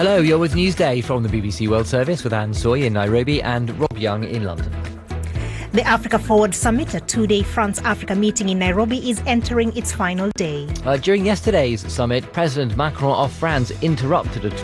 Hello, you're with Newsday from the BBC World Service with Anne Soy in Nairobi and Rob Young in London. The Africa Forward Summit, a two-day France-Africa meeting in Nairobi, is entering its final day. During yesterday's summit, President Macron of France interrupted a